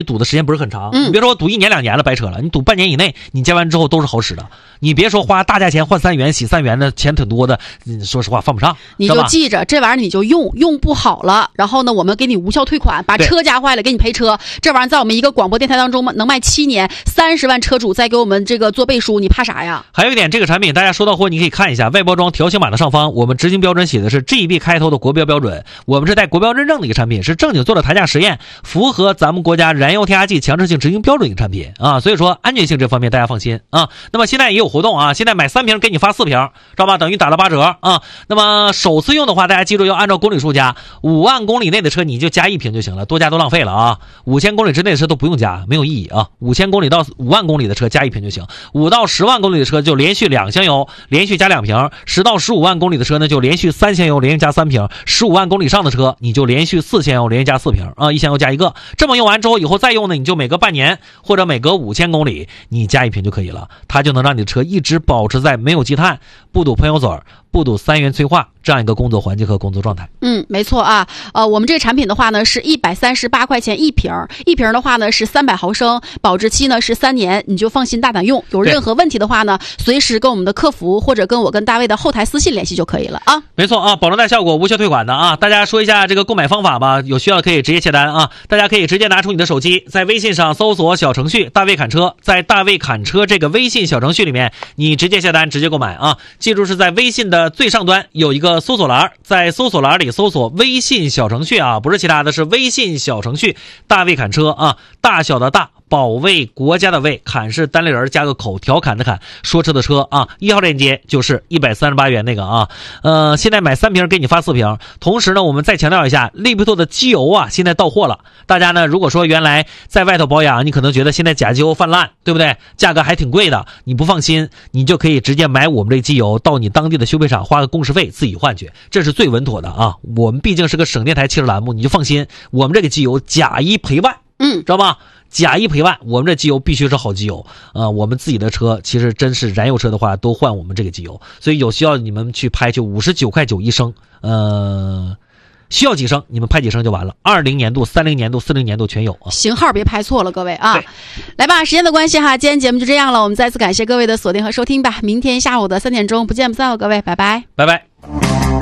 赌的时间不是很长，你别说我赌1年2年了白扯了，你赌半年以内，你加完之后都是好使的。你别说花大价钱换3元洗3元的钱挺多的，说实话犯不上。 你就记着这玩意儿你就用不好了，然后呢我们给你无效退款，把车加坏了给你赔车。这玩意儿在我们一个广播电台当中能卖7年，30万车主再给我们这个做背书，你怕啥呀？ 还有一点，这个产品大家收到货你可以看一下外包装条形码的上方，我们执行标准写的是 GB 开头的国标标准，我们是带国标认证的一个产品，是正经做的台价实验，符合咱们国家燃油添加剂强制性执行标准的一个产品啊，所以说安全性这方面大家放心啊。那么现在也有活动啊，现在买3瓶给你发4瓶，知道吧？等于打了8折啊。那么首次用的话，大家记住要按照公里数加，5万公里内的车你就加1瓶就行了，多加都浪费了啊。5000公里之内的车都不用加，没有意义啊。5000公里到5万公里的车加1瓶就行，5到10万公里的车就连续2箱油，连续加2瓶，10到15万公里的车呢就连续3箱油，连续加3瓶，15万公里上的车你就连续4箱油，连续加4瓶啊，1箱油加1个。这么用完之后，以后再用呢，你就每隔半年或者每隔5000公里你加1瓶就可以了，它就能让你的车一直保持在没有积碳、不堵喷油嘴、不堵3元催化这样一个工作环境和工作状态。 没错啊。我们这个产品的话呢是138块钱1瓶，一瓶的话呢是300毫升，保质期呢是3年，你就放心大胆用。有任何问题的话呢，随时跟我们的客服或者跟我跟大卫的后台私信联系就可以了啊。 没错啊，保证带效果，无效退款的啊。大家说一下这个购买方法吧，有需要的可以直接下单啊。大家可以直接拿出你的手机，在微信上搜索小程序大卫侃车，在大卫侃车这个微信小程序里面，你直接下单直接购买啊。记住是在微信的最上端有一个搜索栏，在搜索栏里搜索微信小程序啊，不是其他的，是微信小程序大卫侃车啊，大小的大，保卫国家的卫，侃是单立人加个口，调侃的侃，说车的车啊。1号链接就是138元那个啊。现在买3瓶给你发4瓶。同时呢，我们再强调一下，利比托的机油啊，现在到货了。大家呢，如果说原来在外头保养，你可能觉得现在假机油泛滥，对不对？价格还挺贵的，你不放心，你就可以直接买我们这机油，到你当地的修配厂花个工时费自己换去，这是最稳妥的啊。我们毕竟是个省电台汽车栏目，你就放心，我们这个机油假1赔万，知道吧？假1赔万，我们这机油必须是好机油我们自己的车其实真是燃油车的话都换我们这个机油，所以有需要你们去拍就59块9一升，需要几升你们拍几升就完了，20年度、30年度、40年度全有啊。 型号别拍错了各位啊。来吧，时间的关系哈，今天节目就这样了，我们再次感谢各位的锁定和收听吧。明天下午的3点钟不见不散了各位，拜拜。 拜拜。